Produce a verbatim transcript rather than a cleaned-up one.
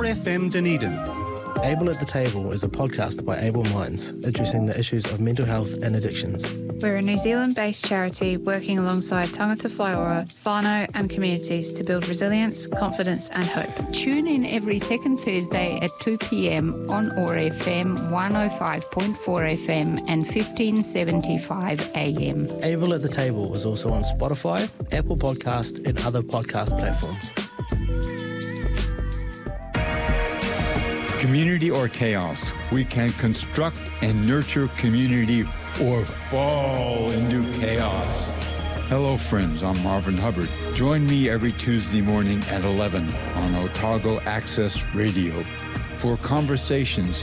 F M Dunedin. Able at the Table is a podcast by Able Minds, addressing the issues of mental health and addictions. We're a New Zealand-based charity working alongside tangata whaiora, whānau and communities to build resilience, confidence and hope. Tune in every second Thursday at two p.m. on O A R F M, one oh five point four F M and fifteen seventy-five A M. Able at the Table is also on Spotify, Apple Podcast and other podcast platforms. Community or chaos, we can construct and nurture community or fall into chaos. Hello friends, I'm Marvin Hubbard. Join me every Tuesday morning at eleven on Otago Access Radio for conversations